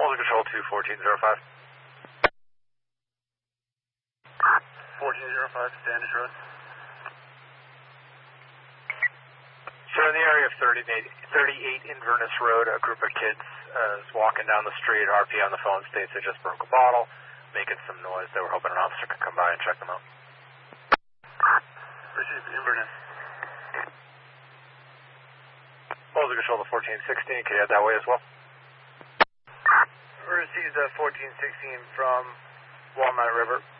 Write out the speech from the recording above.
Walter Control 21405. 1405, Standish Road. So in the area of 38 Inverness Road, a group of kids is walking down the street. RP on the phone states they just broke a bottle, making some noise. They were hoping an officer could come by and check them out. Received Inverness. Walter Control to 1416, can you head that way as well? Received 1416 from Walnut River.